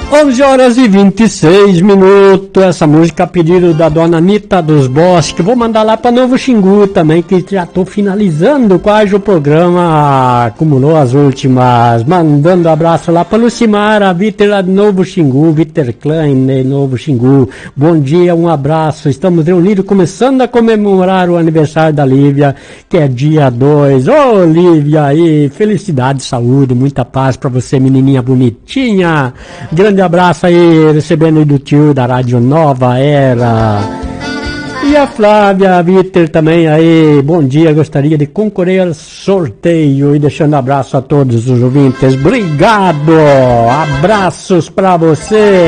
11 horas e 26 minutos, essa música a pedido da dona Anitta dos Bosques, vou mandar lá para Novo Xingu também, que já estou finalizando quase o programa, acumulou as últimas, mandando abraço lá para Lucimara, Vitor lá de Novo Xingu, Vitor Klein de Novo Xingu, bom dia, um abraço, estamos reunidos começando a comemorar o aniversário da Lívia, que é dia 2, ô Lívia aí, felicidade, saúde, muita paz para você, menininha bonitinha, grande abraço aí, recebendo aí do tio da Rádio Nova Era. E a Flávia Vitor também aí, bom dia, gostaria de concorrer ao sorteio e deixando abraço a todos os ouvintes. Obrigado, abraços pra você.